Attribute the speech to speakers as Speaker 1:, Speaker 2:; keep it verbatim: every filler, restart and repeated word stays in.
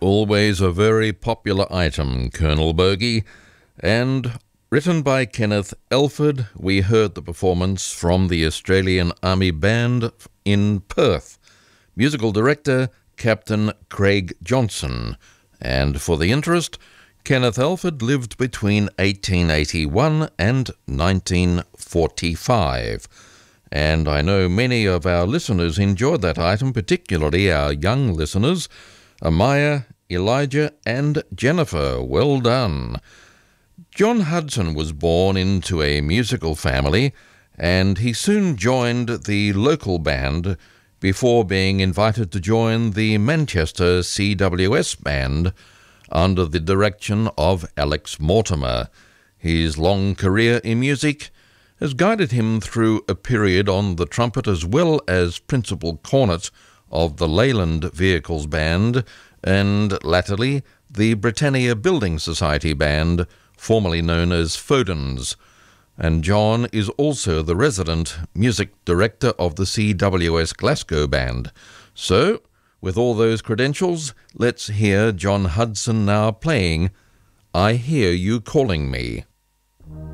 Speaker 1: Always a very popular item, Colonel Bogey. And written by Kenneth Elford, we heard the performance from the Australian Army Band in Perth. Musical director, Captain Craig Johnson. And for the interest, Kenneth Elford lived between eighteen eighty-one and nineteen forty-five. And I know many of our listeners enjoyed that item, particularly our young listeners, Amaya, Elijah and Jennifer. Well done. John Hudson was born into a musical family, and he soon joined the local band before being invited to join the Manchester C W S band under the direction of Alex Mortimer. His long career in music has guided him through a period on the trumpet as well as principal cornet of the Leyland Vehicles Band and, latterly, the Britannia Building Society Band, formerly known as Fodens. And John is also the resident music director of the C W S Glasgow Band. So, with all those credentials, let's hear John Hudson now playing I Hear You Calling Me.